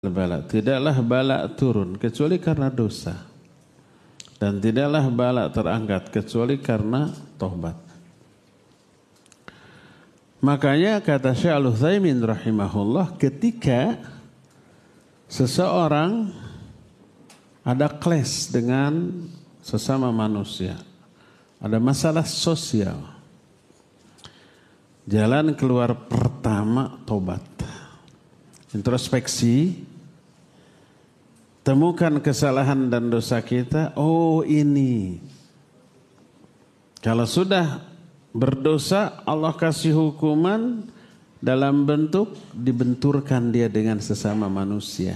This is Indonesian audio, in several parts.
bala. Tidaklah bala turun kecuali karena dosa. Dan tidaklah bala terangkat kecuali karena tobat. Makanya kata Syekh Al-Utsaimin rahimahullah, ketika seseorang ada clash dengan sesama manusia, ada masalah sosial, jalan keluar pertama tobat. Introspeksi, temukan kesalahan dan dosa kita. Oh ini, kalau sudah berdosa Allah kasih hukuman dalam bentuk dibenturkan dia dengan sesama manusia.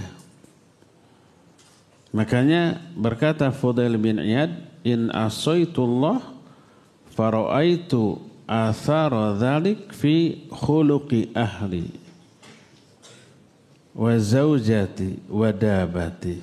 Makanya berkata Fudail bin Iyad, in asaitullah fara'aitu athara dzalik fi khuluqi ahli wa zaujati wa dabati.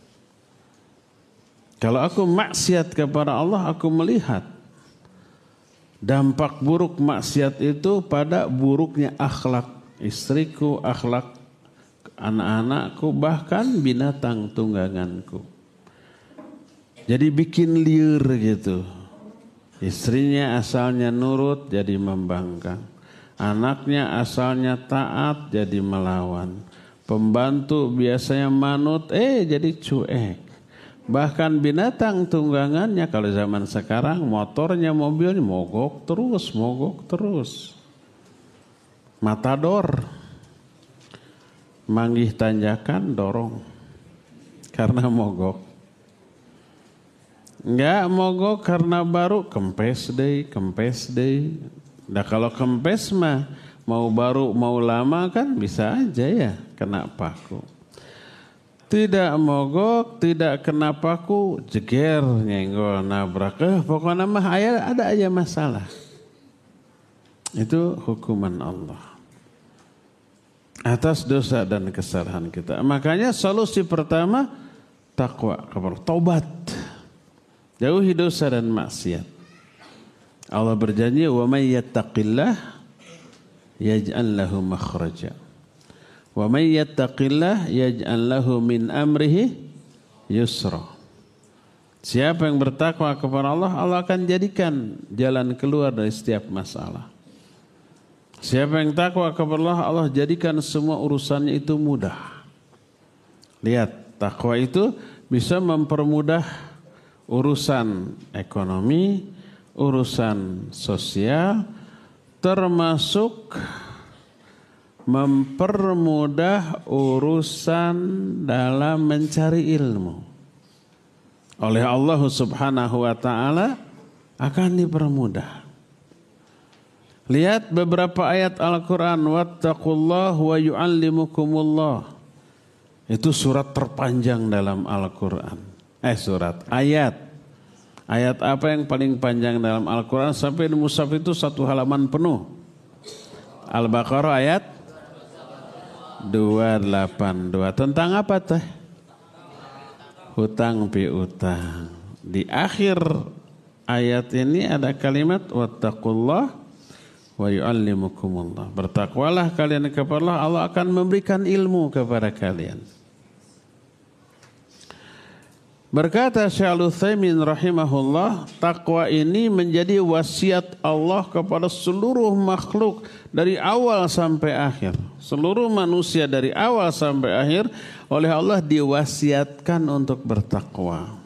Kalau aku maksiat kepada Allah, aku melihat dampak buruk maksiat itu pada buruknya akhlak istriku, akhlak anak-anakku, bahkan binatang tungganganku. Jadi bikin liur gitu. Istrinya asalnya nurut jadi membangkang. Anaknya asalnya taat jadi melawan. Pembantu biasanya manut jadi cuek. Bahkan binatang tunggangannya, kalau zaman sekarang motornya, mobilnya mogok terus. Matador, manggih tanjakan dorong karena mogok. Enggak mogok karena baru, kempes deh. Nah kalau kempes mah mau baru mau lama kan bisa aja ya kena paku. Tidak mogok, tidak kena paku, jeger, nyenggol, nabrak. Pokoknya mah ada aja masalah. Itu hukuman Allah atas dosa dan kesalahan kita. Makanya solusi pertama takwa, tobat. Jauhi dosa dan maksiat. Allah berjanji, wa may yattaqillah yaj'al lahu makhraja. Wa may yattaqillah yaj'al lahu min amrihi yusra. Siapa yang bertakwa kepada Allah, Allah akan jadikan jalan keluar dari setiap masalah. Siapa yang takwa kepada Allah, Allah jadikan semua urusannya itu mudah. Lihat, takwa itu bisa mempermudah urusan ekonomi, urusan sosial, termasuk mempermudah urusan dalam mencari ilmu. Oleh Allah Subhanahu wa taala akan dipermudah. Lihat beberapa ayat Al-Qur'an, wattaqullah wa yu'allimukumullah. Itu surat terpanjang dalam Al-Qur'an. Ayat. Ayat apa yang paling panjang dalam Al-Qur'an sampai di mushaf itu satu halaman penuh? Al-Baqarah ayat 282. Tentang apa teh? Hutang piutang. Di akhir ayat ini ada kalimat wattaqullah wa yu'allimukumullah. Bertakwalah kalian kepada Allah, Allah akan memberikan ilmu kepada kalian. Berkata Syekh Al-Utsaimin rahimahullah, takwa ini menjadi wasiat Allah kepada seluruh makhluk dari awal sampai akhir. Seluruh manusia dari awal sampai akhir oleh Allah diwasiatkan untuk bertakwa.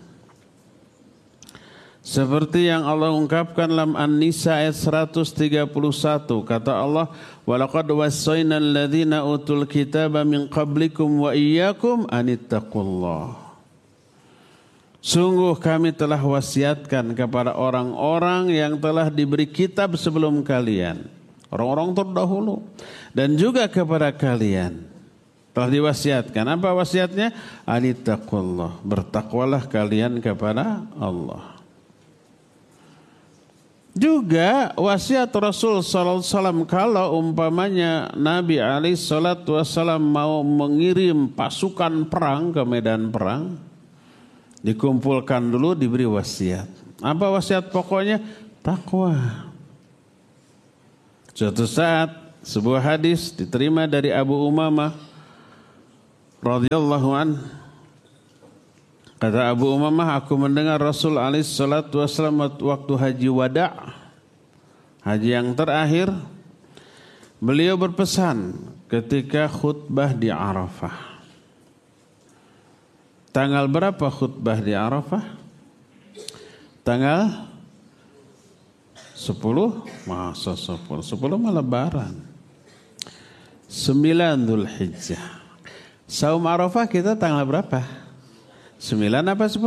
Seperti yang Allah ungkapkan dalam An-Nisa ayat 131, kata Allah, walaqad wassayna alladhina utul kitaba min qablikum wa iyyakum anittaqullah. Sungguh kami telah wasiatkan kepada orang-orang yang telah diberi kitab sebelum kalian, orang-orang terdahulu, dan juga kepada kalian telah diwasiatkan. Apa wasiatnya? Anittaqullah, bertakwalah kalian kepada Allah. Juga wasiat Rasul sallallahu alaihi wasallam, kalau umpamanya Nabi alaihi salatu wasallam mau mengirim pasukan perang ke medan perang, dikumpulkan dulu, diberi wasiat. Apa wasiat pokoknya? Takwa. Suatu saat sebuah hadis diterima dari Abu Umamah radhiyallahu an, kata Abu Umamah, aku mendengar Rasul alaihi salatu wasallam waktu haji wada', haji yang terakhir, beliau berpesan ketika khutbah di Arafah. Tanggal berapa khutbah di Arafah? Tanggal 10? Masa 10? 10 mah lebaran. 9 Dzulhijjah. Saum Arafah kita tanggal berapa? 9 apa 10?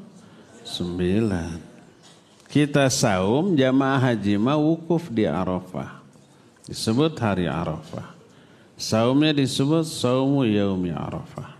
9. Kita saum jamaah haji mah wukuf di Arafah. Disebut hari Arafah. Saumnya disebut saumu yaumi Arafah.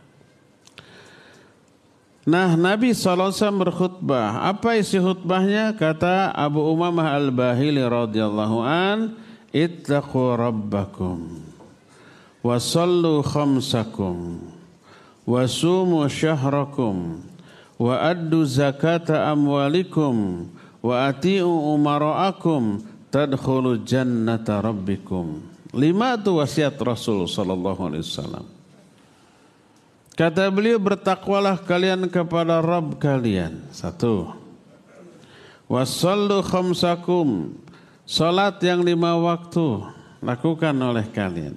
Nah, Nabi SAW berkhutbah. Apa isi khutbahnya? Kata Abu Umamah Al-Bahili radhiyallahu an, ittaqu rabbakum wa sallu khamsakum wa sumu syahrakum wa addu zakata amwalikum wa ati'u umara'akum tadkhulu jannata rabbikum. 5 itu wasiat Rasul sallallahu alaihi wasallam. Kata beliau, bertakwalah kalian kepada Rabb kalian. 1. Wassallu khamsakum, salat yang 5 waktu lakukan oleh kalian.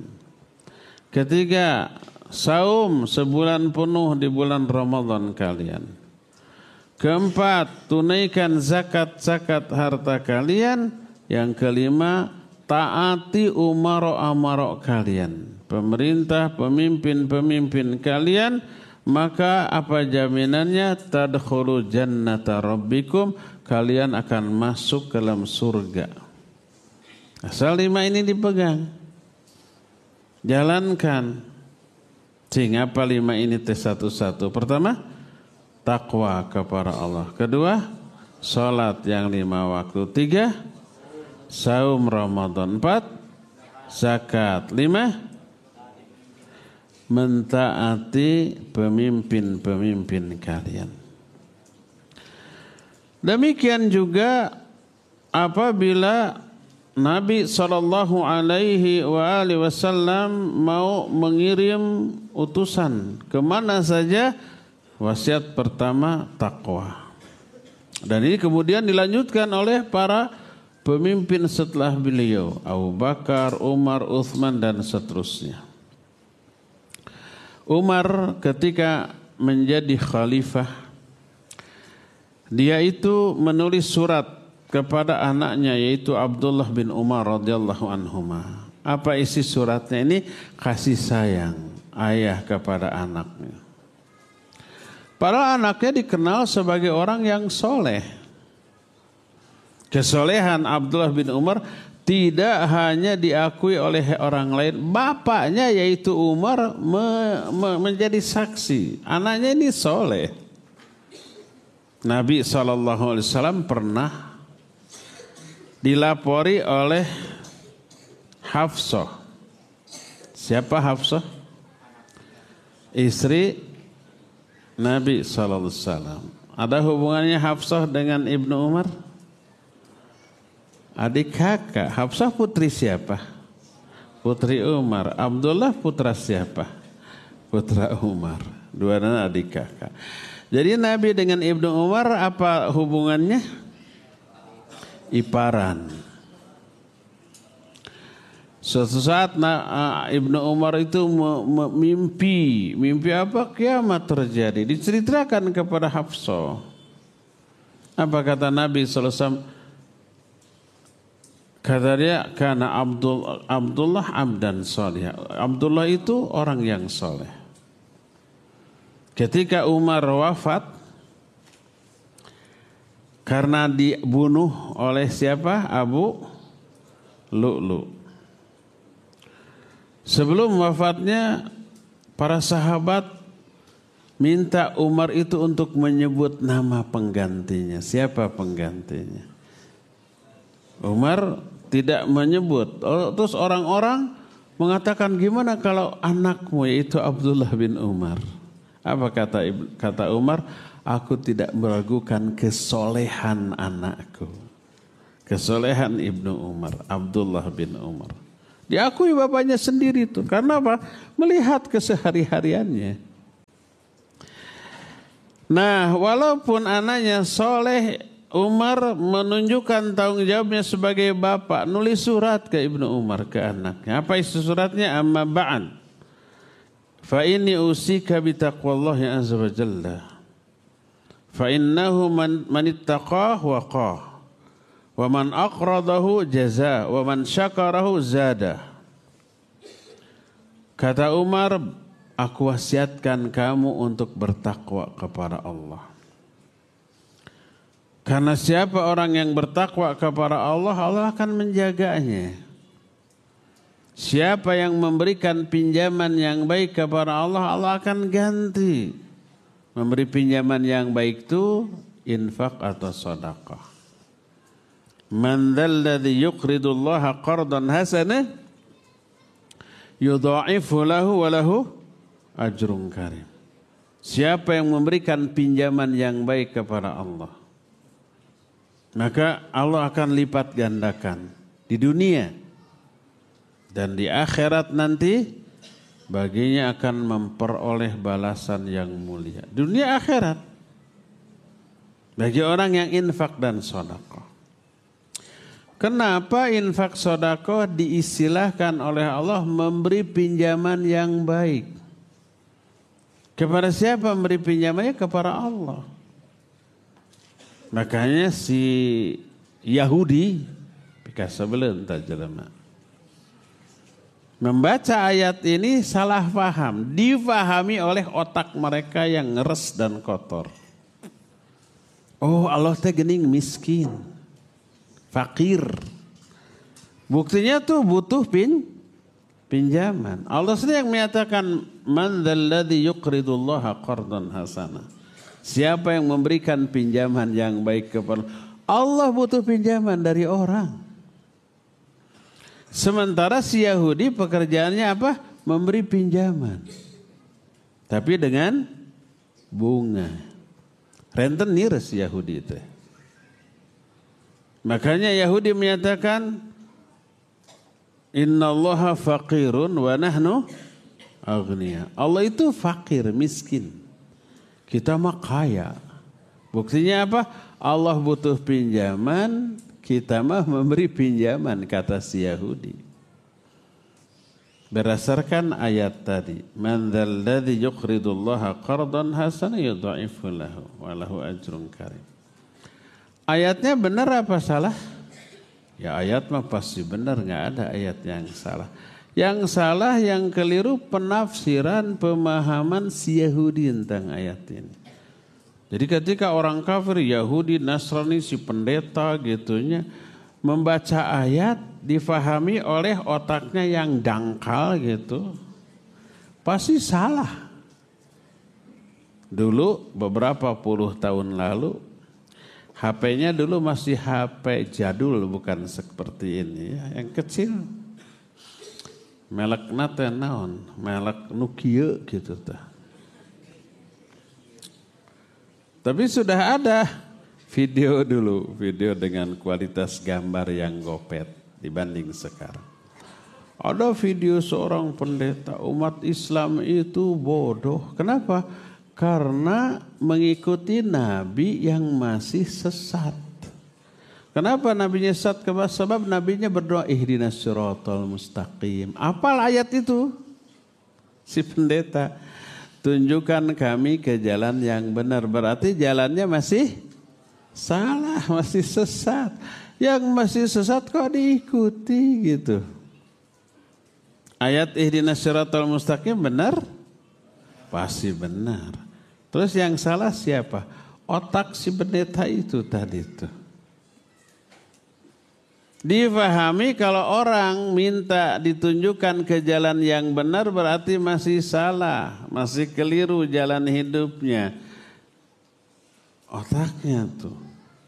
3. Saum sebulan penuh di bulan Ramadan kalian. 4. Tunaikan zakat-zakat harta kalian. Yang 5, taati umara-amara kalian, pemerintah, pemimpin-pemimpin kalian, maka apa jaminannya? Tadkhulu jannata rabbikum, kalian akan masuk ke dalam surga. Asal 5 ini dipegang, jalankan. Sehingga apa 5 ini satu-satu? Pertama, takwa kepada Allah. 2, salat yang 5 waktu. 3, saum Ramadan. 4, zakat. 5, mentaati pemimpin-pemimpin kalian. Demikian juga apabila Nabi SAW mau mengirim utusan kemana saja, wasiat pertama takwa. Dan ini kemudian dilanjutkan oleh para pemimpin setelah beliau, Abu Bakar, Umar, Uthman, dan seterusnya. Umar ketika menjadi khalifah, dia itu menulis surat kepada anaknya, yaitu Abdullah bin Umar radhiyallahu anhuma. Apa isi suratnya ini? Kasih sayang ayah kepada anaknya. Padahal anaknya dikenal sebagai orang yang soleh. Kesolehan Abdullah bin Umar tidak hanya diakui oleh orang lain, bapaknya yaitu Umar menjadi saksi. Anaknya ini soleh. Nabi SAW pernah dilapori oleh Hafsah. Siapa Hafsah? Istri Nabi SAW. Ada hubungannya Hafsah dengan Ibnu Umar? Adik kakak. Hafsah putri siapa? Putri Umar. Abdullah putra siapa? Putra Umar. Dua-duanya adik kakak. Jadi Nabi dengan Ibnu Umar apa hubungannya? Iparan. Suatu saat Ibnu Umar itu mimpi apa? Kiamat terjadi. Diceritakan kepada Hafsah. Apa kata Nabi SAW? Kata dia, karena Abdullah abdan soleh. Abdullah itu orang yang soleh. Ketika Umar wafat, karena dibunuh oleh siapa? Abu Lu'lu'. Sebelum wafatnya, para sahabat minta Umar itu untuk menyebut nama penggantinya. Siapa penggantinya? Umar tidak menyebut. Terus orang-orang mengatakan, gimana kalau anakmu yaitu Abdullah bin Umar? Apa kata Umar? Aku tidak meragukan kesolehan anakku. Kesolehan Ibnu Umar, Abdullah bin Umar. Diakui bapaknya sendiri itu. Karena apa? Melihat kesehari-hariannya. Nah, walaupun anaknya soleh, Umar menunjukkan tanggung jawabnya sebagai bapak, nulis surat ke Ibnu Umar, ke anaknya. Apa isi suratnya? Amma ba'an, fa inni usika bi taqwallahi azza wa jalla, fa innahu man ittaqah waqah, wa man aqradahu jaza, wa man syakarahu zada. Kata Umar, aku wasiatkan kamu untuk bertakwa kepada Allah. Karena siapa orang yang bertakwa kepada Allah, Allah akan menjaganya. Siapa yang memberikan pinjaman yang baik kepada Allah, Allah akan ganti. Memberi pinjaman yang baik itu infak atau sedekah. Man dzalladzi yuqridullaha qardan hasanan yudha'ifu lahu wa lahu ajrun karim. Siapa yang memberikan pinjaman yang baik kepada Allah, maka Allah akan lipat gandakan di dunia dan di akhirat nanti baginya akan memperoleh balasan yang mulia. Dunia akhirat bagi orang yang infak dan sedekah. Kenapa infak sedekah diistilahkan oleh Allah memberi pinjaman yang baik? Kepada siapa memberi pinjamannya? Kepada Allah. Makanya si Yahudi sebelum tajlama membaca ayat ini salah paham, difahami oleh otak mereka yang ngeres dan kotor. Oh, Allah teh geuning miskin, fakir. Buktinya tuh butuh pinjaman. Allah sendiri yang menyatakan man dzalladzi yuqridullaha qardan hasana. Siapa yang memberikan pinjaman yang baik kepada Allah, butuh pinjaman dari orang. Sementara si Yahudi pekerjaannya apa? Memberi pinjaman. Tapi dengan bunga. Rentenir si Yahudi itu. Makanya Yahudi menyatakan innallaha faqirun wa nahnu aghnia. Allah itu fakir, miskin. Kita mah kaya. Buktinya apa? Allah butuh pinjaman, kita mah memberi pinjaman, kata si Yahudi. Berdasarkan ayat tadi, man dzalladzi yuqridullaha qardan hasanan yudha'ifu lahu wa lahu ajrun karim. Ayatnya benar apa salah? Ya ayat mah pasti benar, enggak ada ayat yang salah. Yang salah, yang keliru penafsiran, pemahaman si Yahudi tentang ayat ini. Jadi ketika orang kafir, Yahudi, Nasrani, si pendeta gitunya, membaca ayat difahami oleh otaknya yang dangkal gitu, pasti salah. Dulu beberapa puluh tahun lalu, HP-nya dulu masih HP jadul, bukan seperti ini ya, yang kecil. Melek nate naon, melek Nokia gitu tah. Tapi sudah ada video dulu, video dengan kualitas gambar yang gopet dibanding sekarang. Ada video seorang pendeta, umat Islam itu bodoh. Kenapa? Karena mengikuti nabi yang masih sesat. Kenapa nabinya sesat? Sebab nabinya berdoa ihdinas siratal mustaqim. Apal ayat itu? Si pendeta, tunjukkan kami ke jalan yang benar. Berarti jalannya masih salah, masih sesat. Yang masih sesat kok diikuti gitu. Ayat ihdinas siratal mustaqim benar? Pasti benar. Terus yang salah siapa? Otak si pendeta itu tadi itu. Difahami kalau orang minta ditunjukkan ke jalan yang benar berarti masih salah, masih keliru jalan hidupnya. Otaknya tuh.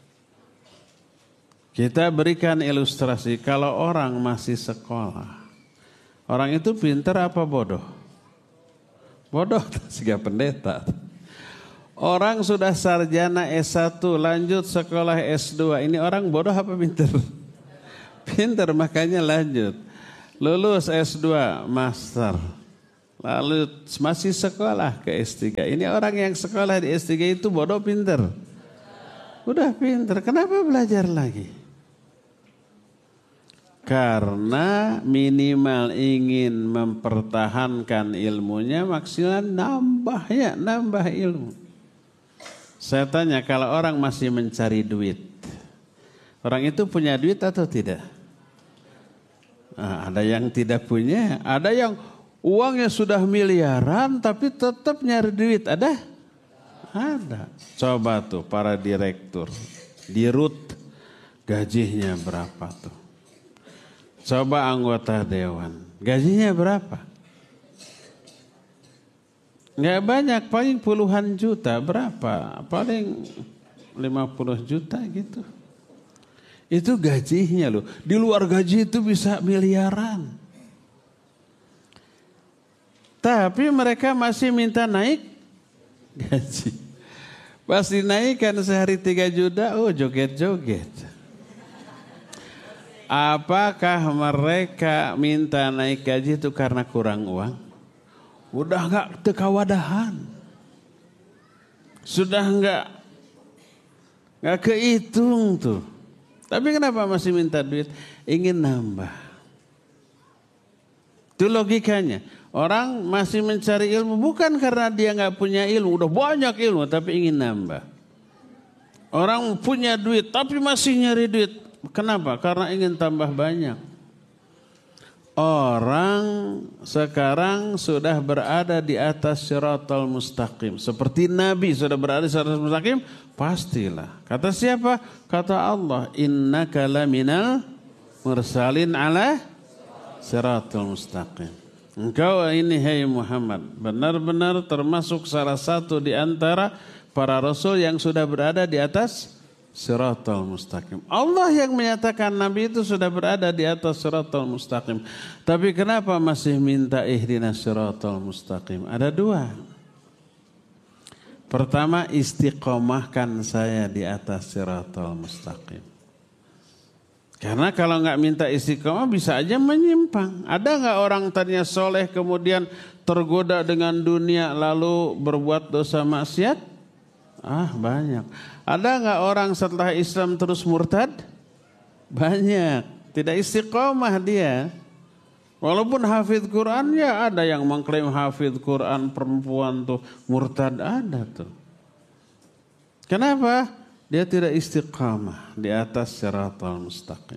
Kita berikan ilustrasi, kalau orang masih sekolah, orang itu pintar apa bodoh? Bodoh, siga pendeta. Orang sudah sarjana S1, lanjut sekolah S2, ini orang bodoh apa pintar? Pintar, makanya lanjut. Lulus S2, master. Lalu masih sekolah ke S3. Ini orang yang sekolah di S3 itu bodoh pinter. Udah pinter, kenapa belajar lagi? Karena minimal ingin mempertahankan ilmunya, maksimal nambah ilmu. Saya tanya, kalau orang masih mencari duit, orang itu punya duit atau tidak? Nah, ada yang tidak punya, ada yang uangnya sudah miliaran tapi tetap nyari duit. Ada? Ada. Coba tuh para direktur, dirut gajinya berapa tuh? Coba anggota dewan, gajinya berapa? Nggak banyak, paling puluhan juta. Berapa? Paling 50 juta gitu. Itu gajinya loh. Di luar gaji itu bisa miliaran. Tapi mereka masih minta naik gaji. Pas dinaikkan sehari 3 juta, oh joget-joget. Apakah mereka minta naik gaji itu karena kurang uang? Udah gak tekawadahan. Sudah gak kehitung tuh. Tapi kenapa masih minta duit? Ingin nambah. Itu logikanya. Orang masih mencari ilmu bukan karena dia nggak punya ilmu, udah banyak ilmu tapi ingin nambah. Orang punya duit tapi masih nyari duit. Kenapa? Karena ingin tambah banyak. Orang sekarang sudah berada di atas Shiratal Mustaqim. Seperti Nabi sudah berada di Shiratal Mustaqim, pastilah. Kata siapa? Kata Allah, innaka laminal mursalin ala Shiratal Mustaqim. Engkau ini hai Muhammad benar-benar termasuk salah satu di antara para rasul yang sudah berada di atas Shiratal Mustaqim. Allah yang menyatakan Nabi itu sudah berada di atas Shiratal Mustaqim. Tapi kenapa masih minta ihdinas Shiratal Mustaqim? Ada dua. Pertama, istiqomahkan saya di atas Shiratal Mustaqim. Karena kalau nggak minta istiqomah bisa aja menyimpang. Ada nggak orang tadinya soleh kemudian tergoda dengan dunia lalu berbuat dosa maksiat? Banyak. Ada nggak orang setelah Islam terus murtad? Banyak. Tidak istiqomah dia. Walaupun hafidz Quran ya ada yang mengklaim hafidz Quran perempuan tuh murtad ada tuh. Kenapa? Dia tidak istiqamah di atas Shiratal Mustaqim.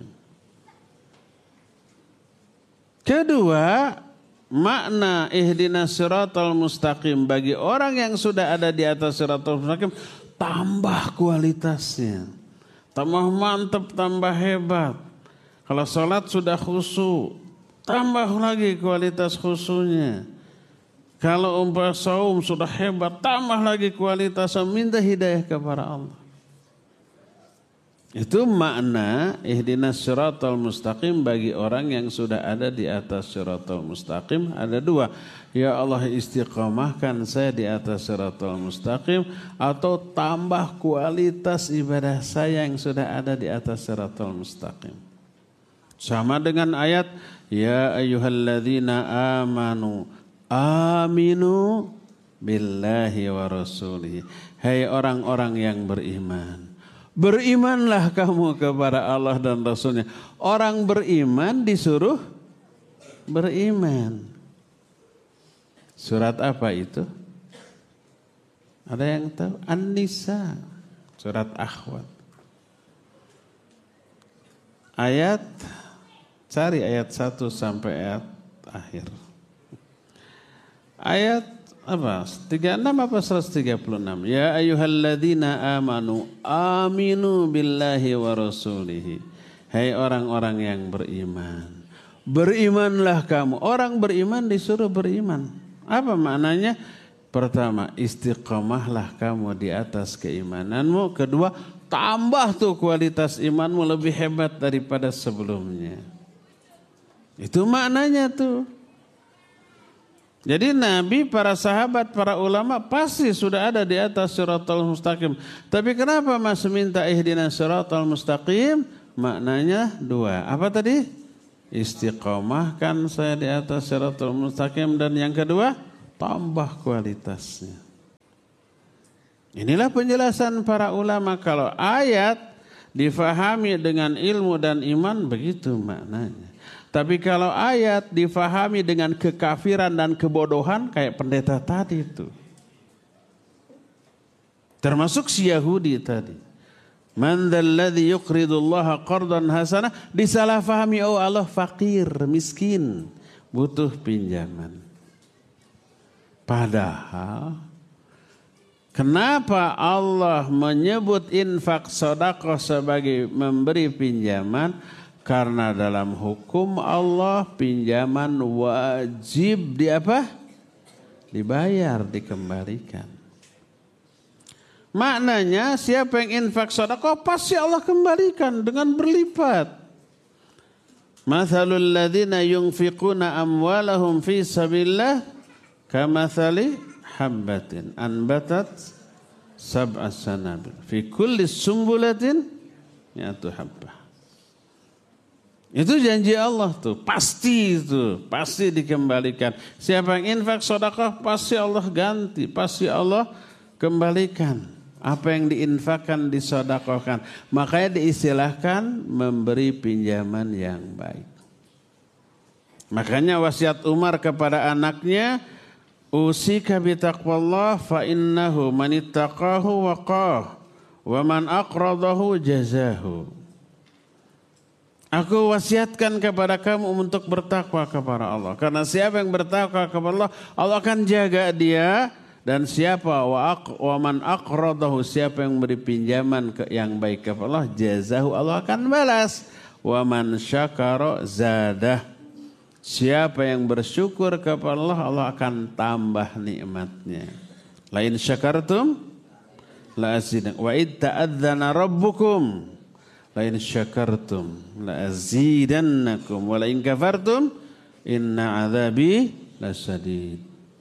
Kedua, makna ihdinas Shiratal Mustaqim bagi orang yang sudah ada di atas Shiratal Mustaqim, tambah kualitasnya. Tambah mantap, tambah hebat. Kalau sholat sudah khusyuk, tambah lagi kualitas khusyuknya. Kalau umpah saum sudah hebat, tambah lagi kualitas, minta hidayah kepada Allah. Itu makna ihdinas Shiratal Mustaqim bagi orang yang sudah ada di atas Shiratal Mustaqim. Ada dua. Ya Allah istiqamahkan saya di atas Shiratal Mustaqim. Atau tambah kualitas ibadah saya yang sudah ada di atas Shiratal Mustaqim. Sama dengan ayat ya ayyuhalladzina amanu aminu billahi wa rasulihi. Hai orang-orang yang beriman, berimanlah kamu kepada Allah dan Rasulnya. Orang beriman disuruh beriman. Surat apa itu? Ada yang tahu? An-Nisa. Surat Akhwat. Cari ayat 1 sampai ayat akhir. Ayat apa? 36 apa 136? Ya ayyuhalladzina amanu aminu billahi wa rasulihi. Hai orang-orang yang beriman, berimanlah kamu. Orang beriman disuruh beriman. Apa maknanya? Pertama, istiqomahlah kamu di atas keimananmu. Kedua, tambah tuh kualitas imanmu lebih hebat daripada sebelumnya. Itu maknanya tuh. Jadi Nabi, para sahabat, para ulama pasti sudah ada di atas Shiratal Mustaqim. Tapi kenapa masih minta ihdinas Shiratal Mustaqim? Maknanya dua. Apa tadi? istiqomahkan saya di atas siratal mustaqim, dan yang kedua tambah kualitasnya. Inilah penjelasan para ulama. Kalau ayat difahami dengan ilmu dan iman, begitu maknanya. Tapi kalau ayat difahami dengan kekafiran dan kebodohan, kayak pendeta tadi itu, termasuk si Yahudi tadi, man dzalladzi yuqridullaha qardan hasanah, disalahfahami, oh Allah fakir, miskin, butuh pinjaman. Padahal kenapa Allah menyebut infak sedekah sebagai memberi pinjaman? Karena dalam hukum Allah pinjaman wajib dibayar, dikembalikan. Maknanya siapa yang infak sedekah pasti Allah kembalikan dengan berlipat. Mathalul ladzina yunfiquna amwalahum fi sabilillah kamathali habbatin anbatat sab'a sanabil fi kulli sumbulatin mi'atu habbah. Itu janji Allah tuh, pasti dikembalikan. Siapa yang infak sedekah pasti Allah ganti, pasti Allah kembalikan. Apa yang diinfakkan, disedekahkan. Makanya diistilahkan memberi pinjaman yang baik. Makanya wasiat Umar kepada anaknya, usika bitaqwallah fa innahu manittaqahu waqah wa man aqradahu jazahu. Aku wasiatkan kepada kamu untuk bertakwa kepada Allah. Karena siapa yang bertakwa kepada Allah, Allah akan jaga dia. Dan siapa wa man aqradahu, siapa yang beri pinjaman yang baik kepada Allah, jazahu, Allah akan balas. Wa man syakara zadah. Siapa yang bersyukur kepada Allah, Allah akan tambah nikmatnya. Lain syakartum la azidannakum wa id ta'adzana rabbukum lain syakartum la azidannakum wa la in kafartum inna adzabi lasyadid.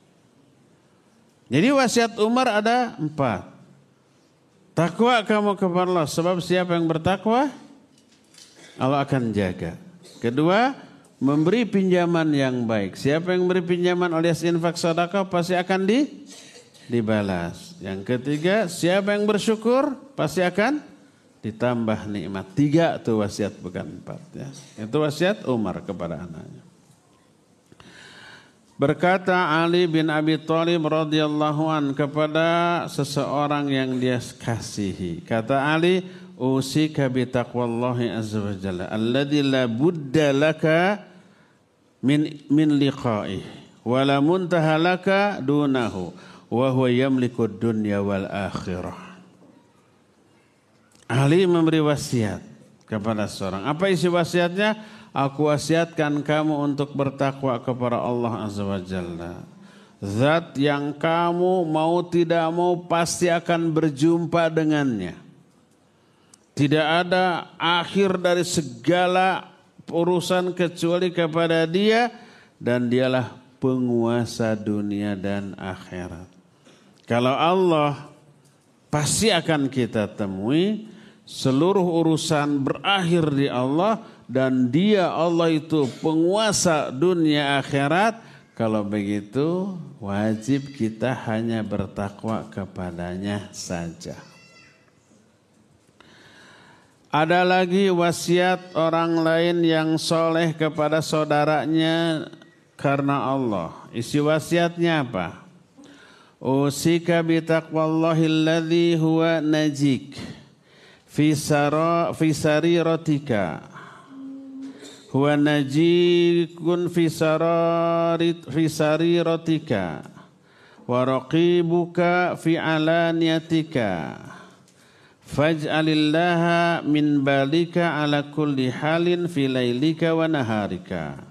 Jadi wasiat Umar ada 4. Takwa kamu kepada Allah, sebab siapa yang bertakwa Allah akan jaga. Kedua, memberi pinjaman yang baik. Siapa yang memberi pinjaman alias infak sedekah pasti akan dibalas. Yang ketiga, siapa yang bersyukur pasti akan ditambah nikmat. 3 itu wasiat, bukan 4 ya. Itu wasiat Umar kepada anaknya. Berkata Ali bin Abi Thalib radhiyallahu an kepada seseorang yang dia kasihi. Kata Ali, usika bi taqwallahi azza wa jalla alladzi la budda laka min liqa'i wa la muntaha laka dunahu wa huwa yamliku ad-dunya wal akhirah. Ali memberi wasiat kepada seorang. Apa isi wasiatnya? Aku wasiatkan kamu untuk bertakwa kepada Allah Azza wa Jalla. Zat yang kamu mau tidak mau pasti akan berjumpa dengannya. Tidak ada akhir dari segala urusan kecuali kepada Dia, dan Dialah penguasa dunia dan akhirat. Kalau Allah pasti akan kita temui. Seluruh urusan berakhir di Allah, dan Dia Allah itu penguasa dunia akhirat. Kalau begitu wajib kita hanya bertakwa kepadanya saja. Ada lagi wasiat orang lain yang soleh kepada saudaranya karena Allah. Isi wasiatnya apa? Usika bitaqwallahi alladzi huwa najik fi sariratika huwa najikun fi sariratika wa raqibuka fi alaniyatika faj'alillaha min balika ala kulli halin fi lailika wa naharika.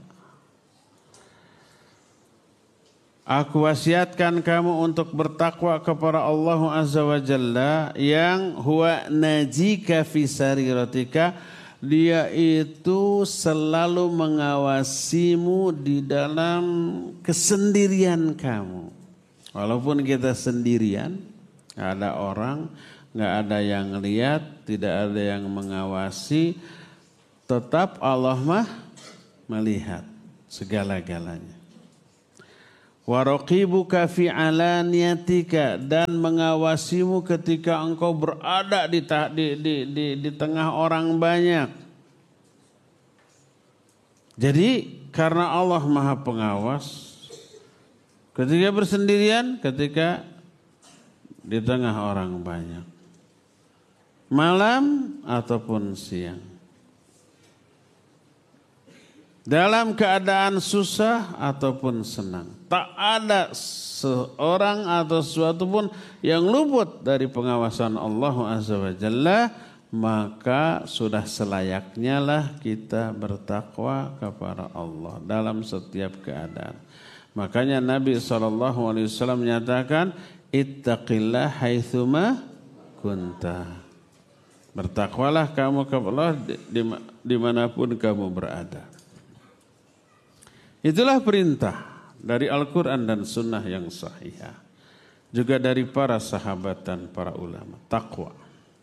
Aku wasiatkan kamu untuk bertakwa kepada Allah Azza wa Jalla yang huwa najika fi sariratika. Dia itu selalu mengawasimu di dalam kesendirian kamu. Walaupun kita sendirian, gak ada orang, gak ada yang lihat, tidak ada yang mengawasi, tetap Allah mah melihat segala-galanya. Wa raqibuka fi alaniyatika, dan mengawasimu ketika engkau berada di tengah orang banyak. Jadi karena Allah Maha Pengawas, ketika bersendirian, ketika di tengah orang banyak, malam ataupun siang, dalam keadaan susah ataupun senang, tak ada seorang atau sesuatu pun yang luput dari pengawasan Allah Azza wa Jalla. Maka sudah selayaknya lah kita bertakwa kepada Allah dalam setiap keadaan. Makanya Nabi SAW menyatakan, ittaqillah haitsuma kunta. Bertakwalah kamu kepada Allah dimanapun kamu berada. Itulah perintah dari Al-Quran dan Sunnah yang sahihah. Juga dari para sahabat dan para ulama. Takwa.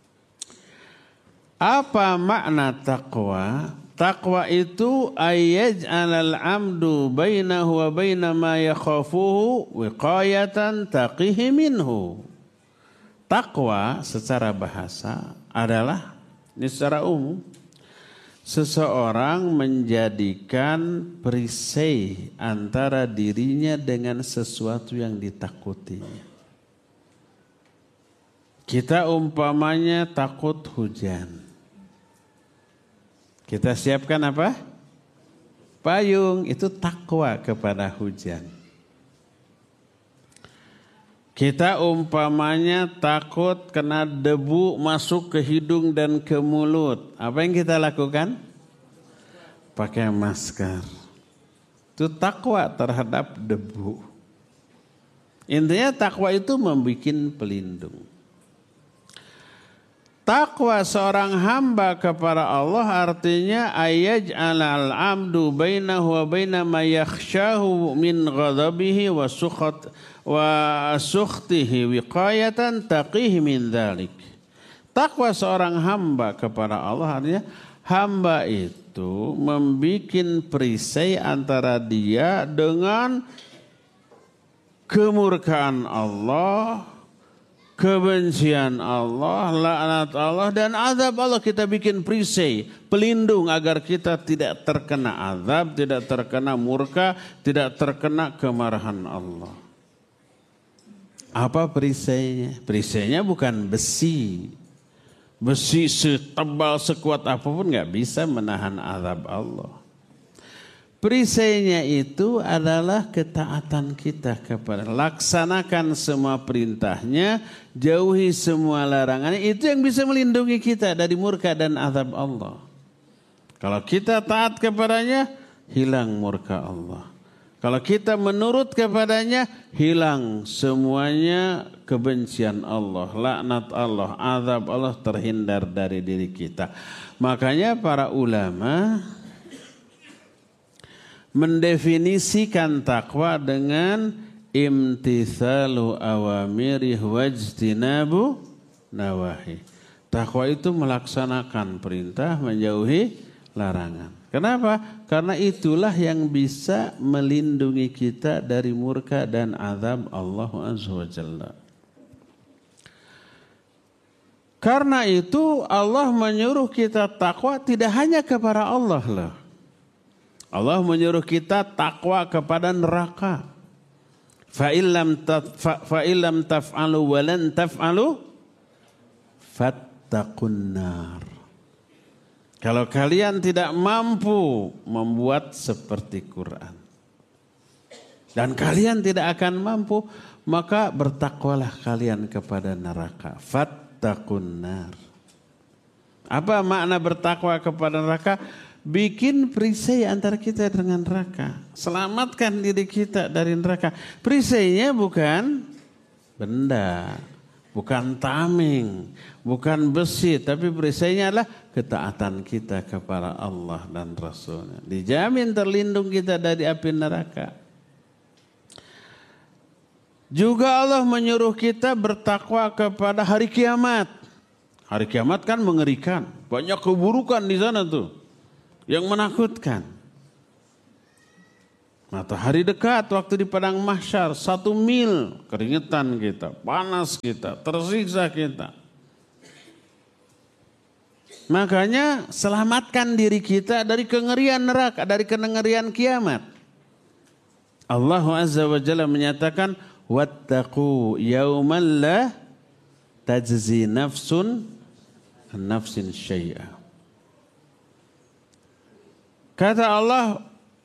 Apa makna takwa? Takwa itu ayyaj'alal amdu bainahu wa baina ma yakhafuhu wiqayatan taqihi minhu. Takwa secara bahasa adalah, ini secara umum, seseorang menjadikan perisai antara dirinya dengan sesuatu yang ditakutinya. Kita umpamanya takut hujan. Kita siapkan apa? Payung. Itu takwa kepada hujan. Kita umpamanya takut kena debu masuk ke hidung dan ke mulut. Apa yang kita lakukan? Pakai masker. Itu takwa terhadap debu. Intinya takwa itu membuat pelindung. Takwa seorang hamba kepada Allah artinya ayyaj'alal amdu bainahu wa baina ma yakhshahu min ghadabihi wa sukhtihi wiqayatan taqihi min dzalik. Takwa seorang hamba kepada Allah artinya hamba itu membikin perisai antara dia dengan kemurkaan Allah, kebencian Allah, laknat Allah, dan azab Allah. Kita bikin perisai, pelindung agar kita tidak terkena azab, tidak terkena murka, tidak terkena kemarahan Allah. Apa perisainya? Perisainya bukan besi. Besi setebal sekuat apapun gak bisa menahan azab Allah. Perisainya itu adalah ketaatan kita kepada, laksanakan semua perintahnya, jauhi semua larangannya. Itu yang bisa melindungi kita dari murka dan azab Allah. Kalau kita taat kepadanya, hilang murka Allah. Kalau kita menurut kepadanya, hilang semuanya kebencian Allah, laknat Allah, azab Allah terhindar dari diri kita. Makanya para ulama mendefinisikan takwa dengan imtithalu awamirih wajtinabu nawahi. Takwa itu melaksanakan perintah, menjauhi larangan. Kenapa? Karena itulah yang bisa melindungi kita dari murka dan azab Allah Azza wa Jalla. Karena itu Allah menyuruh kita takwa tidak hanya kepada Allah lah. Allah menyuruh kita takwa kepada neraka. Fa illam taf'alu wa lan taf'alu fattaqun nar. Kalau kalian tidak mampu membuat seperti Quran dan kalian tidak akan mampu, maka bertakwalah kalian kepada neraka. Fattaqun nar. Apa makna bertakwa kepada neraka? Bikin perisai antara kita dengan neraka. Selamatkan diri kita dari neraka. Perisainya bukan benda, bukan tameng, bukan besi, tapi perisainya adalah ketaatan kita kepada Allah dan Rasulnya. Dijamin terlindung kita dari api neraka. Juga Allah menyuruh kita bertakwa kepada hari kiamat. Hari kiamat kan mengerikan. Banyak keburukan di sana tuh yang menakutkan. Matahari dekat waktu di padang mahsyar 1 mil, keringetan kita, panas kita, tersiksa kita. Makanya selamatkan diri kita dari kengerian neraka, dari kengerian kiamat. Allah Azza wa Jalla menyatakan, wattaqu yawman la tajzi nafsun an nafsin syai'a. Kata Allah,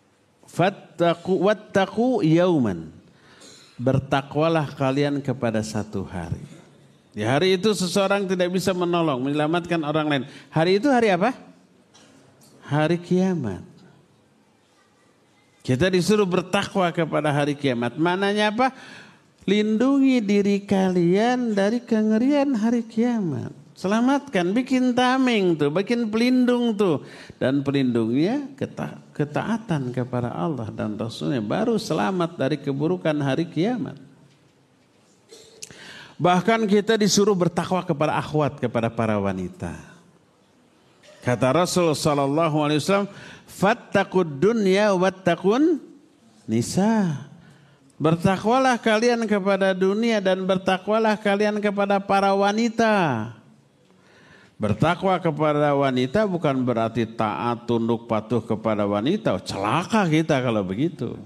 wattaqu yauman. Bertakwalah kalian kepada satu hari. Di hari itu seseorang tidak bisa menolong, menyelamatkan orang lain. Hari itu hari apa? Hari kiamat. Kita disuruh bertakwa kepada hari kiamat. Maknanya apa? Lindungi diri kalian dari kengerian hari kiamat. Selamatkan, bikin tameng tuh, bikin pelindung tuh. Dan pelindungnya ketaatan kepada Allah dan Rasulnya. Baru selamat dari keburukan hari kiamat. Bahkan kita disuruh bertakwa kepada akhwat, kepada para wanita. Kata Rasul sallallahu alaihi wasallam, fattaqud dunya wattaqun nisa. Bertakwalah kalian kepada dunia dan bertakwalah kalian kepada para wanita. Bertakwa kepada wanita bukan berarti taat, tunduk, patuh kepada wanita. Celaka kita kalau begitu.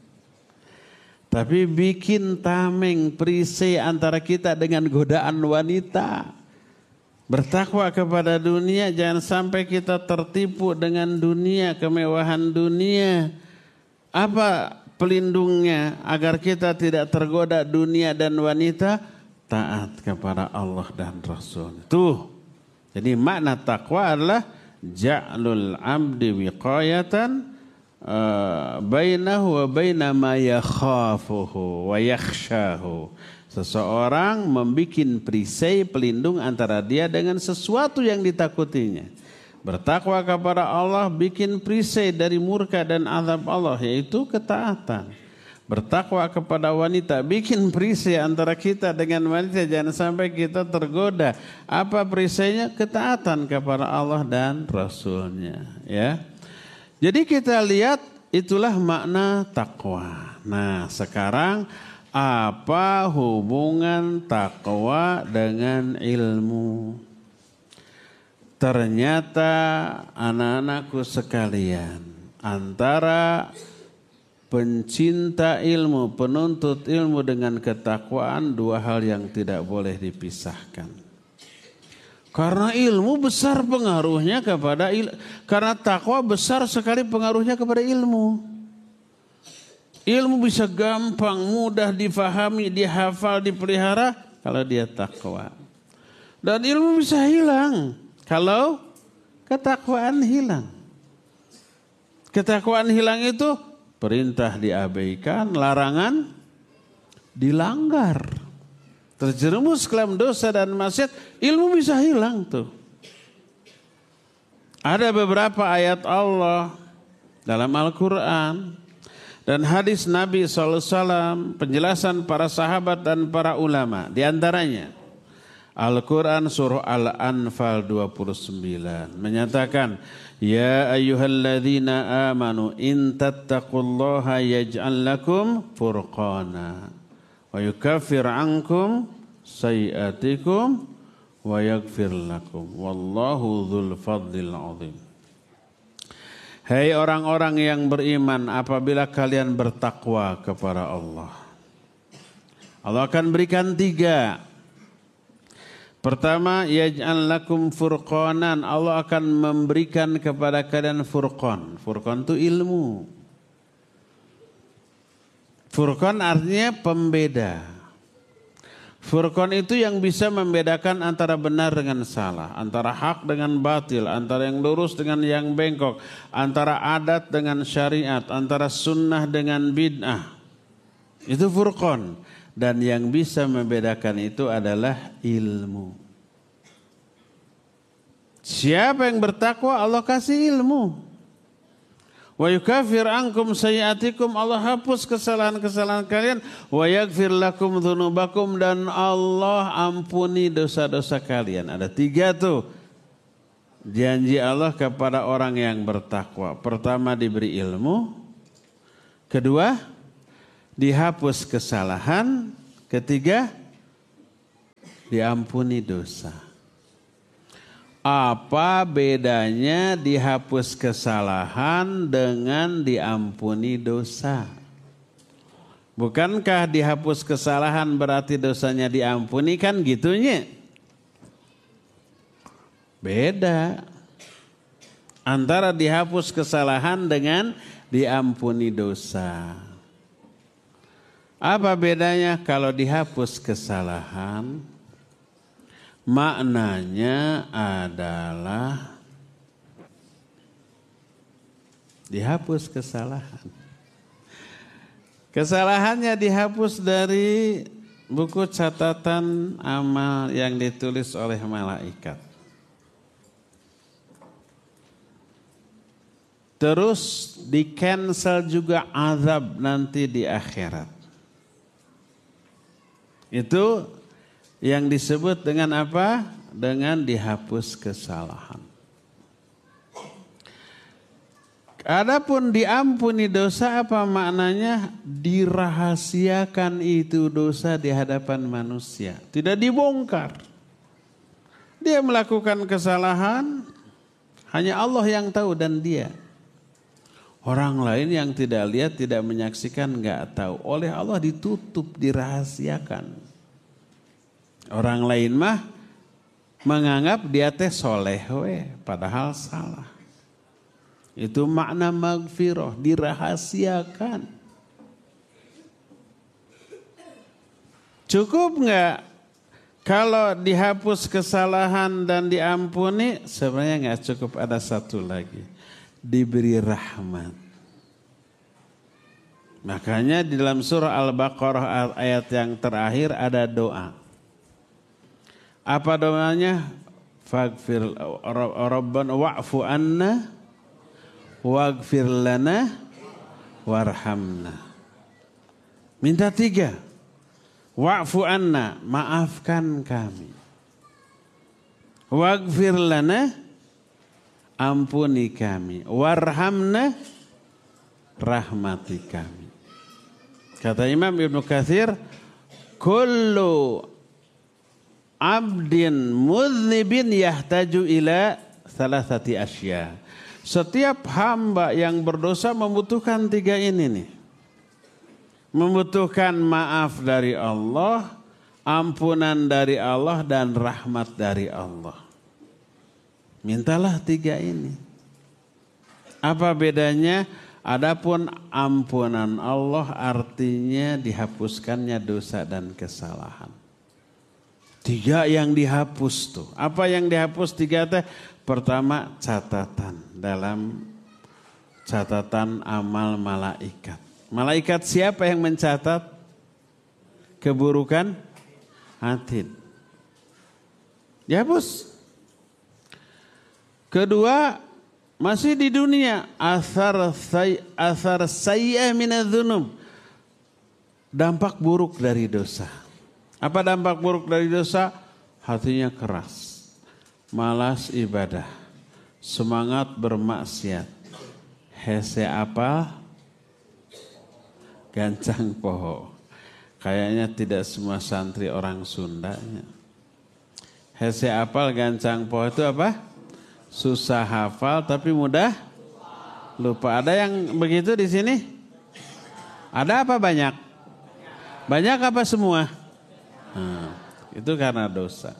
Tapi bikin tameng, perisai antara kita dengan godaan wanita. Bertakwa kepada dunia, jangan sampai kita tertipu dengan dunia, kemewahan dunia. Apa pelindungnya agar kita tidak tergoda dunia dan wanita? Taat kepada Allah dan Rasul. Tuh. Jadi makna takwa adalah ja'lul abdi wiqayatan bainahu wa baina ma yakhafuhu wa yakhshahu. Seseorang membikin perisai pelindung antara dia dengan sesuatu yang ditakutinya. Bertakwa kepada Allah bikin perisai dari murka dan azab Allah, yaitu ketaatan. Bertakwa kepada wanita, bikin perisai antara kita dengan wanita, jangan sampai kita tergoda. Apa perisainya? Ketaatan kepada Allah dan Rasulnya. Ya. Jadi kita lihat itulah makna takwa. Nah sekarang apa hubungan takwa dengan ilmu? Ternyata anak-anakku sekalian, antara pencinta ilmu, penuntut ilmu dengan ketakwaan dua hal yang tidak boleh dipisahkan. Karena ilmu besar pengaruhnya karena takwa besar sekali pengaruhnya kepada ilmu. Ilmu bisa gampang, mudah difahami, dihafal, dipelihara kalau dia takwa. Dan ilmu bisa hilang kalau ketakwaan hilang. Ketakwaan hilang itu perintah diabaikan, larangan dilanggar. Terjerumus ke dalam dosa dan maksiat, ilmu bisa hilang tuh. Ada beberapa ayat Allah dalam Al-Quran dan hadis Nabi SAW, penjelasan para sahabat dan para ulama. Di antaranya Al-Quran surah Al-Anfal 29 menyatakan, ya ayyuhalladzina amanu in tattaqullaha yaj'al lakum furqana wa yukaffir ankum sayiatikum wa yaghfir lakum wallahu dzul fadlil azim. Hai orang-orang yang beriman, apabila kalian bertakwa kepada Allah, Allah akan berikan 3. Pertama, yaj'al lakum furqanan, Allah akan memberikan kepada kalian furqan. Furqan itu ilmu. Furqan artinya pembeda. Furqan itu yang bisa membedakan antara benar dengan salah, antara hak dengan batil, antara yang lurus dengan yang bengkok, antara adat dengan syariat, antara sunnah dengan bid'ah. Itu furqan. Dan yang bisa membedakan itu adalah ilmu. Siapa yang bertakwa, Allah kasih ilmu. Wa yukaffir ankum sayiatikum, Allah hapus kesalahan-kesalahan kalian. Wa yaghfir lakum dzunubakum, dan Allah ampuni dosa-dosa kalian. Ada 3 tuh janji Allah kepada orang yang bertakwa. Pertama diberi ilmu, Kedua, dihapus kesalahan. Ketiga, diampuni dosa. Apa bedanya dihapus kesalahan dengan diampuni dosa? Bukankah dihapus kesalahan berarti dosanya diampuni, kan gitunya? Beda antara dihapus kesalahan dengan diampuni dosa. Apa bedanya? Kalau dihapus kesalahan, maknanya adalah dihapus kesalahan. Kesalahannya dihapus dari buku catatan amal yang ditulis oleh malaikat. Terus di-cancel juga azab nanti di akhirat. Itu yang disebut dengan apa? Dengan dihapus kesalahan. Adapun diampuni dosa, apa maknanya? Dirahasiakan itu dosa di hadapan manusia. Tidak dibongkar. Dia melakukan kesalahan, hanya Allah yang tahu dan dia. Orang lain yang tidak lihat, tidak menyaksikan, enggak tahu. Oleh Allah ditutup, dirahasiakan. Orang lain mah menganggap dia teh soleh we, padahal salah. Itu makna maghfirah, dirahasiakan. Cukup enggak kalau dihapus kesalahan dan diampuni? Sebenarnya enggak cukup, ada satu lagi. Diberi rahmat. Makanya di dalam surah Al-Baqarah ayat yang terakhir ada doa. Apa doanya? Faghfir Rabbana wa'fu anna waghfir lana warhamna. Minta 3. Wa'fu anna, maafkan kami. Waghfir lana, ampuni kami. Warhamna, rahmati kami. Kata Imam Ibnu Katsir, kullu abdin mudznibin yahtaju ila salasati asya. Setiap hamba yang berdosa membutuhkan 3 ini nih. Membutuhkan maaf dari Allah, ampunan dari Allah, dan rahmat dari Allah. Mintalah 3 ini. Apa bedanya? Adapun ampunan Allah artinya dihapuskannya dosa dan kesalahan. 3 yang dihapus tuh. Apa yang dihapus 3 teh? Pertama, catatan dalam catatan amal malaikat. Malaikat siapa yang mencatat keburukan hati? Dihapus. Kedua, masih di dunia, athar sayyi'ah minadz-dzunub. Dampak buruk dari dosa. Apa dampak buruk dari dosa? Hatinya keras, malas ibadah, semangat bermaksiat, hese apa? Gancang poho. Kayaknya tidak semua santri orang Sundanya. Hese apal gancang poho itu apa? Susah hafal tapi mudah lupa. Ada yang begitu di sini? Ada apa banyak? Banyak apa semua? Itu karena dosa.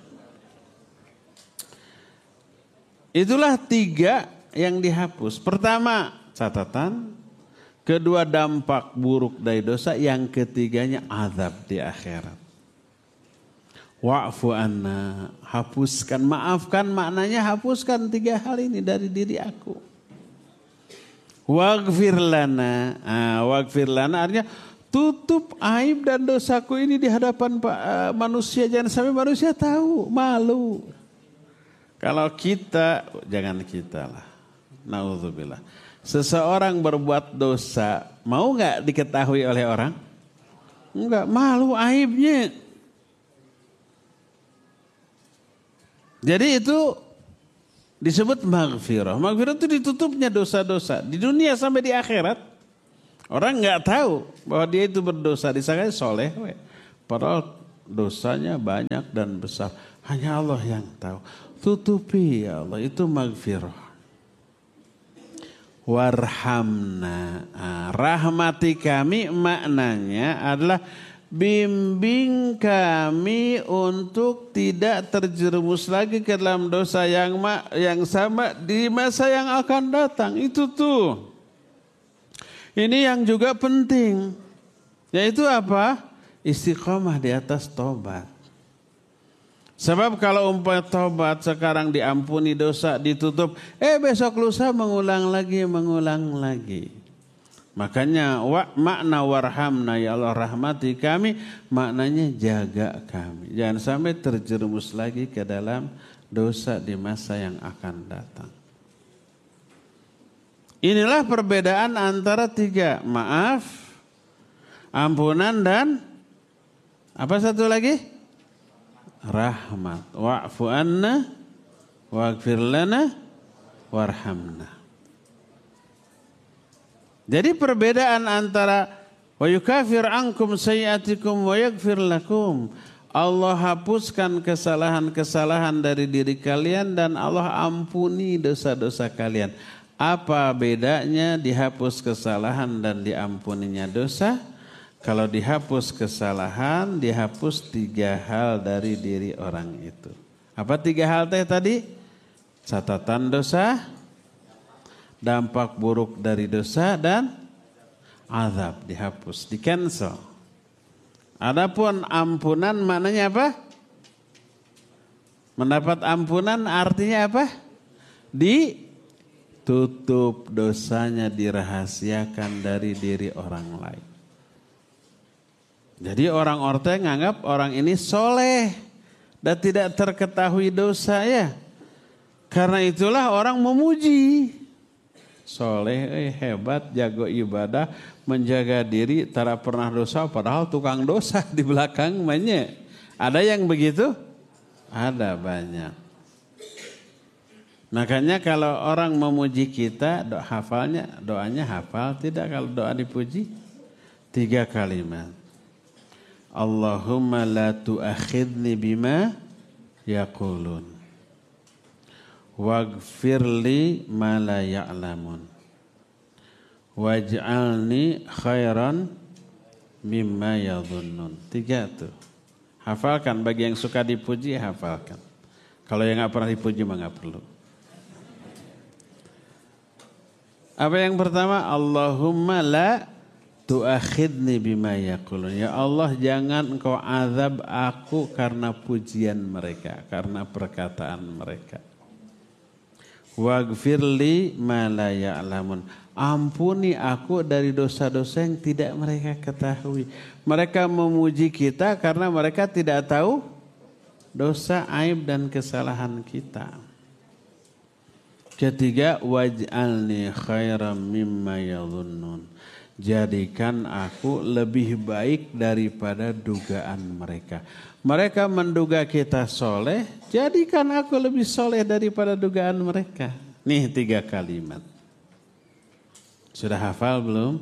Itulah 3 yang dihapus. Pertama, catatan. Kedua, dampak buruk dari dosa. Yang ketiganya, azab di akhirat. Wa'fu anna, hapuskan, maafkan, maknanya hapuskan 3 hal ini dari diri aku. Waghfir lana, waghfir lana artinya tutup aib dan dosaku ini di hadapan manusia. Jangan sampai manusia tahu, malu. Kalau kita, jangan kita lah, naudzubillah. Seseorang berbuat dosa, mau gak diketahui oleh orang? Enggak, malu aibnya. Jadi itu disebut maghfirah. Maghfirah itu ditutupnya dosa-dosa. Di dunia sampai di akhirat. Orang nggak tahu bahwa dia itu berdosa, disangka soleh, padahal dosanya banyak dan besar. Hanya Allah yang tahu. Tutupi ya Allah, itu maghfirah. Warhamna, rahmati kami maknanya adalah bimbing kami untuk tidak terjerumus lagi ke dalam dosa yang sama di masa yang akan datang. Itu tuh. Ini yang juga penting. Yaitu apa? Istiqomah di atas tobat. Sebab kalau umpama tobat sekarang diampuni dosa ditutup, besok lusa mengulang lagi. Makanya makna warhamna ya Allah rahmati kami, maknanya jaga kami. Jangan sampai terjerumus lagi ke dalam dosa di masa yang akan datang. Inilah perbedaan antara tiga, maaf, ampunan dan apa satu lagi? Rahmat. Wa'fu anna waghfir lana warhamna. Jadi perbedaan antara wa yukafir ankum sayiatikum wa yaghfir lakum. Allah hapuskan kesalahan-kesalahan dari diri kalian dan Allah ampuni dosa-dosa kalian. Apa bedanya dihapus kesalahan dan diampuninya dosa? Kalau dihapus kesalahan, dihapus 3 hal dari diri orang itu. Apa 3 hal tadi? Catatan dosa, dampak buruk dari dosa, dan azab dihapus, di cancel. Adapun ampunan maknanya apa? Mendapat ampunan artinya apa? Ditutup dosanya, dirahasiakan dari diri orang lain. Jadi orang-orang nganggap orang ini soleh dan tidak terketahui dosa ya. Karena itulah orang memuji. Soleh, hebat, jago ibadah, menjaga diri, tak pernah dosa, padahal tukang dosa di belakang banyak. Ada yang begitu? Ada banyak. Makanya kalau orang memuji kita, doanya hafal, tidak kalau doa dipuji? 3 kalimat. Allahumma la tu'akhidni bima yaqulun waghfirli ma la ya'lamun waj'alni khairan mimma yadhunnun. 3 tuh. Hafalkan, bagi yang suka dipuji hafalkan. Kalau yang enggak pernah dipuji mah enggak perlu. Apa yang pertama? Allahumma la tu'akhidni bima yaqulun. Ya Allah, jangan engkau azab aku karena pujian mereka, karena perkataan mereka. Waghfirli ma la ya'lamun. Ampuni aku dari dosa-dosa yang tidak mereka ketahui. Mereka memuji kita karena mereka tidak tahu dosa, aib dan kesalahan kita. Ketiga, waj'alni khairan mimma yadhunnun. Jadikan aku lebih baik daripada dugaan mereka. Mereka menduga kita soleh, jadikan aku lebih soleh daripada dugaan mereka. Nih 3 kalimat. Sudah hafal belum?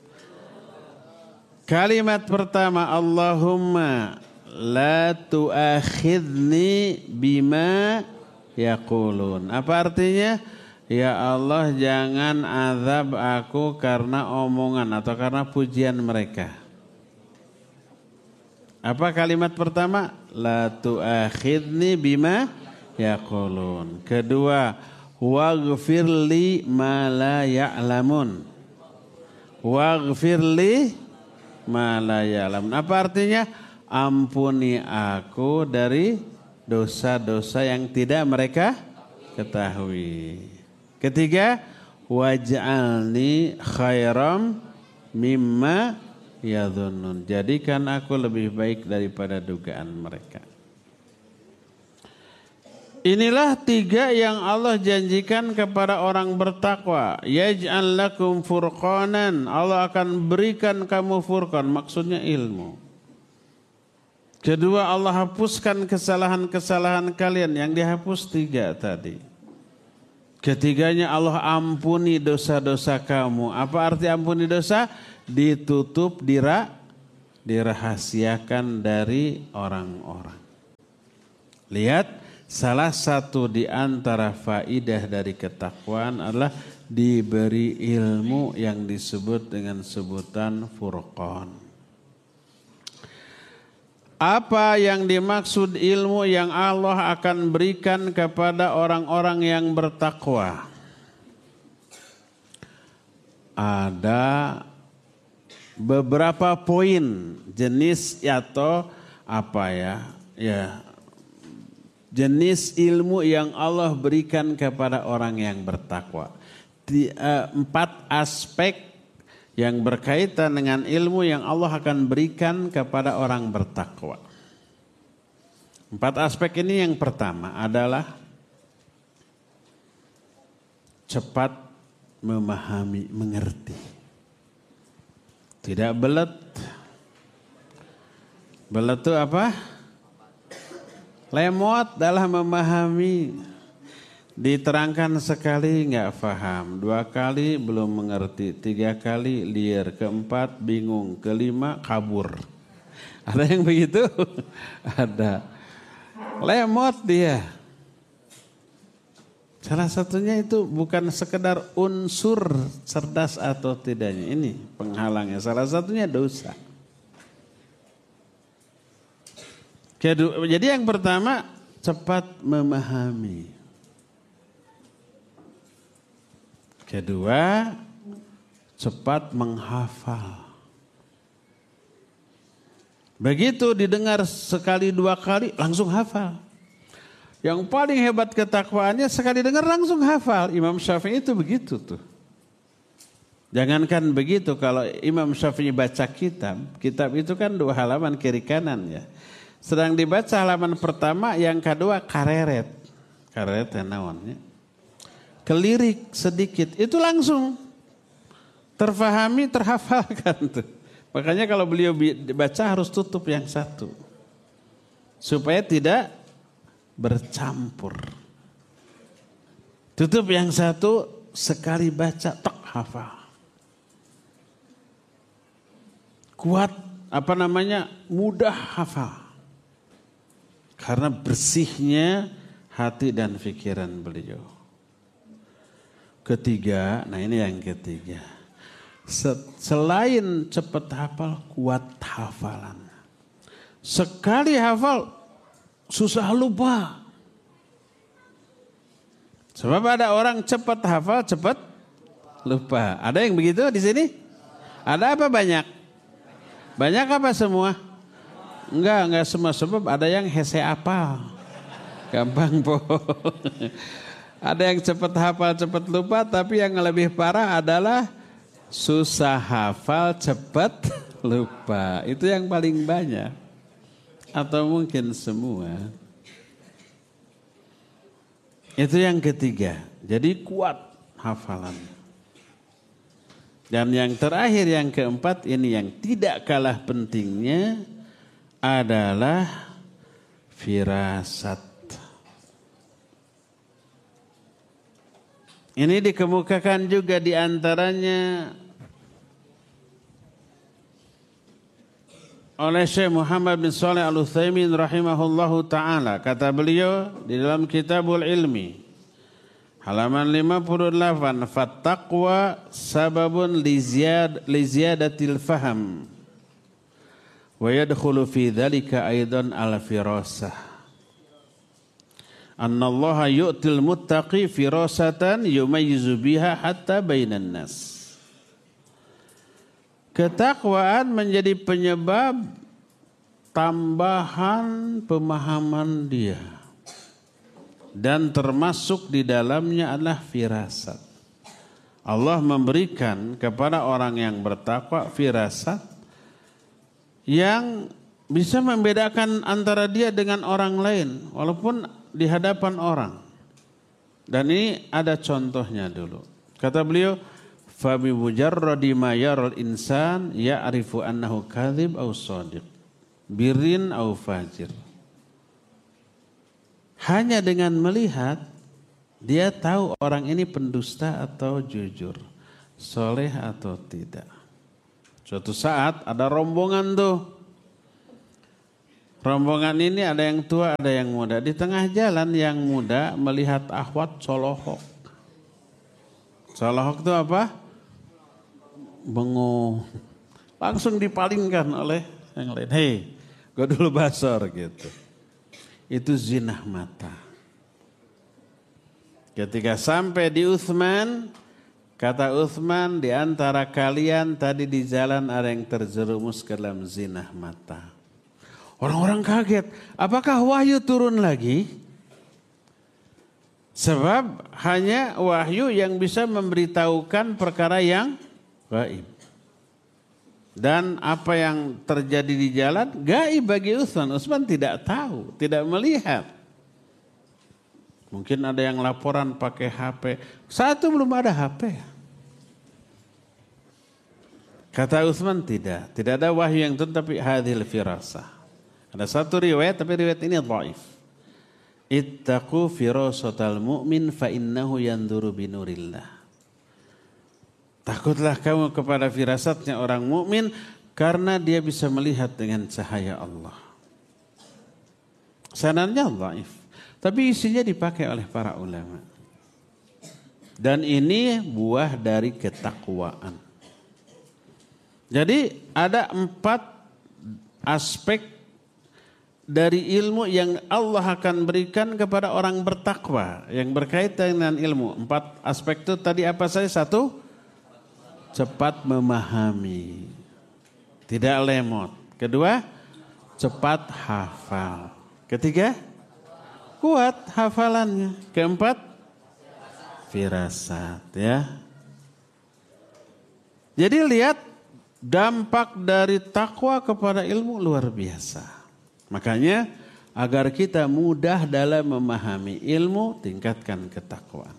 Kalimat pertama, Allahumma la tu'akhidni bima yaqulun. Apa artinya? Ya Allah, jangan azab aku karena omongan atau karena pujian mereka. Apa kalimat pertama? La tu'akhidni bima yaqulun. Kedua, waghfirli ma la ya'lamun. Waghfirli ma la ya'lamun. Apa artinya? Ampuni aku dari dosa-dosa yang tidak mereka ketahui. Ketiga, waj'alni khairam mimma yadhunnun. Jadikan aku lebih baik daripada dugaan mereka. Inilah 3 yang Allah janjikan kepada orang bertakwa. Yaj'al lakum furqanan. Allah akan berikan kamu furqan, maksudnya ilmu. Kedua, Allah hapuskan kesalahan-kesalahan kalian, yang dihapus 3 tadi. Ketiganya Allah ampuni dosa-dosa kamu. Apa arti ampuni dosa? Ditutup, dirahasiakan dari orang-orang. Lihat, salah satu di antara faidah dari ketakwaan adalah diberi ilmu yang disebut dengan sebutan furqan. Apa yang dimaksud ilmu yang Allah akan berikan kepada orang-orang yang bertakwa? Ada beberapa poin jenis atau jenis ilmu yang Allah berikan kepada orang yang bertakwa. 4 aspek yang berkaitan dengan ilmu yang Allah akan berikan kepada orang bertakwa. 4 aspek ini yang pertama adalah cepat memahami, mengerti. Tidak belet. Belet itu apa? Lemot dalam memahami. Diterangkan sekali nggak paham, 2 kali belum mengerti, 3 kali liar, keempat bingung, kelima kabur. Ada yang begitu? Ada. Lemot dia. Salah satunya itu bukan sekedar unsur cerdas atau tidaknya. Ini penghalangnya. Salah satunya dosa. Jadi yang pertama cepat memahami. Kedua, cepat menghafal. Begitu didengar sekali 2 kali langsung hafal. Yang paling hebat ketakwaannya sekali dengar langsung hafal. Imam Syafi'i itu begitu tuh. Jangankan begitu, kalau Imam Syafi'i baca kitab itu kan 2 halaman kiri kanan ya. Sedang dibaca halaman pertama, yang kedua kareret. Kareret naonnya? Kelirik sedikit, itu langsung terfahami, terhafalkan tuh. Makanya kalau beliau baca harus tutup yang satu. Supaya tidak bercampur. Tutup yang satu, sekali baca, tak hafal. Kuat, mudah hafal. Karena bersihnya hati dan pikiran beliau. Ketiga, nah ini yang ketiga. Selain cepat hafal, kuat hafalan. Sekali hafal, susah lupa. Sebab ada orang cepat hafal, cepat lupa. Ada yang begitu di sini? Ada apa banyak? Banyak apa semua? Enggak semua. Sebab ada yang hese apal. Gampang po. Ada yang cepat hafal, cepat lupa, tapi yang lebih parah adalah susah hafal, cepat lupa. Itu yang paling banyak. Atau mungkin semua. Itu yang ketiga. Jadi kuat hafalan. Dan yang terakhir, yang keempat, ini yang tidak kalah pentingnya adalah firasat. Ini dikemukakan juga di antaranya oleh Syekh Muhammad bin Shalih Al-Utsaimin rahimahullahu ta'ala. Kata beliau di dalam Kitabul Ilmi, halaman 58, fattaqwa sababun li ziyadatil faham wa yadkhulu fi dzalika aidan al-firasah. Annallaha yu'til muttaqi firasatan yumayyizu biha hatta bainan nas. Ketakwaan menjadi penyebab tambahan pemahaman dia. Dan termasuk di dalamnya adalah firasat. Allah memberikan kepada orang yang bertakwa firasat yang bisa membedakan antara dia dengan orang lain walaupun di hadapan orang. Dan ini ada contohnya dulu. Kata beliau, fa bi mujarradi ma yaral insan ya'rifu annahu kadzib aw shadiq, birrin aw fajir. Hanya dengan melihat Dia tahu orang ini pendusta atau jujur, soleh atau tidak. Suatu saat ada rombongan tuh. Rombongan ini ada yang tua, ada yang muda. Di tengah jalan yang muda melihat akhwat solohok. Solohok itu apa? Bengong. Langsung dipalingkan oleh yang lain. Hei, gue dulu basor gitu. Itu zinah mata. Ketika sampai di Utsman, kata Utsman, di antara kalian tadi di jalan ada yang terjerumus ke dalam zinah mata. Orang-orang kaget, apakah wahyu turun lagi? Sebab hanya wahyu yang bisa memberitahukan perkara yang gaib. Dan apa yang terjadi di jalan gaib bagi Utsman. Utsman tidak tahu, tidak melihat. Mungkin ada yang laporan pakai HP. Saat itu belum ada HP. Kata Utsman tidak ada wahyu yang turun tapi hadhil firasah. Ada satu riwayat tapi riwayat ini dhaif. Ittaqu firasatal mu'min fa innahu yanduru binurillah. Takutlah kamu kepada firasatnya orang mukmin karena dia bisa melihat dengan cahaya Allah. Sanadnya dhaif, tapi isinya dipakai oleh para ulama. Dan ini buah dari ketakwaan. Jadi ada 4 aspek dari ilmu yang Allah akan berikan kepada orang bertakwa yang berkaitan dengan ilmu. 4 aspek itu tadi apa saja? 1, cepat memahami, tidak lemot. 2, cepat hafal. 3, kuat hafalannya. 4, firasat ya. Jadi lihat dampak dari takwa kepada ilmu luar biasa. Makanya agar kita mudah dalam memahami ilmu, tingkatkan ketakwaan.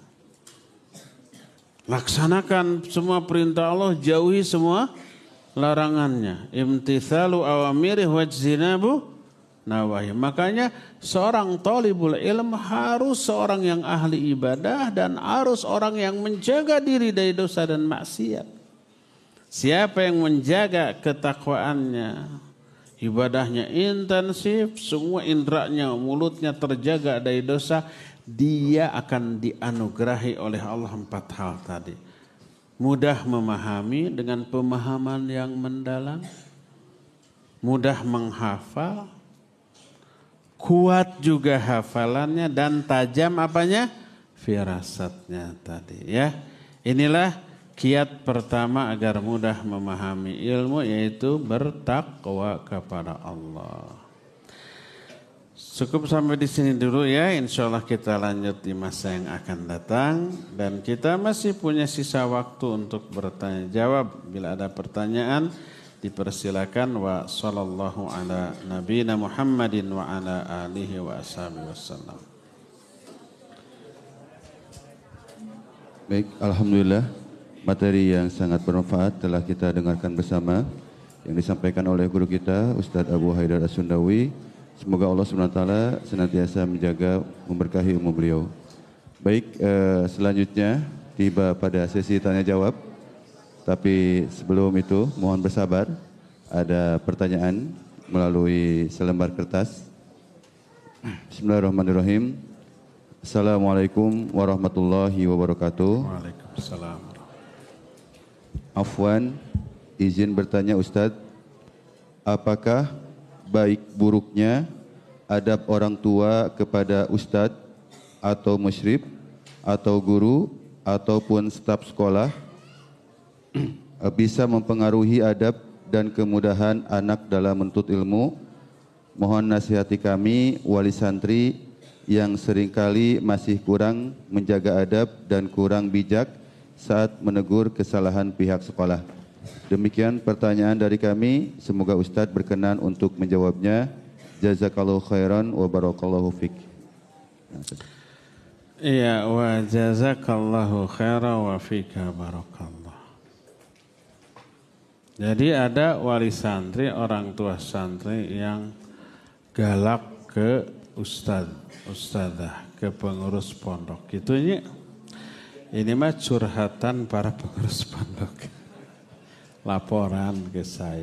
Laksanakan semua perintah Allah, jauhi semua larangannya. Imtithalu awamirih wajzinabu nawahi. Makanya seorang talibul ilm harus seorang yang ahli ibadah dan harus orang yang menjaga diri dari dosa dan maksiat. Siapa yang menjaga ketakwaannya, ibadahnya intensif, semua indranya, mulutnya terjaga dari dosa, dia akan dianugerahi oleh Allah 4 hal tadi. Mudah memahami dengan pemahaman yang mendalam, mudah menghafal, kuat juga hafalannya dan tajam apanya? Firasatnya tadi ya. Inilah kiat pertama agar mudah memahami ilmu, yaitu bertakwa kepada Allah. Cukup sampai di sini dulu ya. Insya Allah kita lanjut di masa yang akan datang. Dan kita masih punya sisa waktu untuk bertanya jawab. Bila ada pertanyaan dipersilakan. Wa sallallahu ala nabiyina Muhammadin wa ala alihi wa ashabihi wassalam. Baik, alhamdulillah. Materi yang sangat bermanfaat telah kita dengarkan bersama yang disampaikan oleh guru kita Ustadz Abu Haidar As-Sundawi. Semoga Allah SWT senantiasa menjaga, memberkahi umur beliau. Baik, selanjutnya tiba pada sesi tanya jawab. Tapi sebelum itu mohon bersabar, ada pertanyaan melalui selembar kertas. Bismillahirrahmanirrahim. Assalamualaikum warahmatullahi wabarakatuh. Waalaikumsalam. Afwan, izin bertanya Ustadz, apakah baik buruknya adab orang tua kepada ustadz atau musyrif atau guru ataupun staf sekolah bisa mempengaruhi adab dan kemudahan anak dalam menuntut ilmu? Mohon nasihati kami wali santri yang seringkali masih kurang menjaga adab dan kurang bijak saat menegur kesalahan pihak sekolah. Demikian pertanyaan dari kami. Semoga Ustadz berkenan untuk menjawabnya. Jazakallahu khairan wa barakallahu fik. Iya, wa jazakallahu khairan wa fika barakallah. Jadi ada wali santri, orang tua santri yang galak ke ustadz, ustadzah, ke pengurus pondok. Gitunya. Ini mah curhatan para pengurus pondok. Laporan ke saya.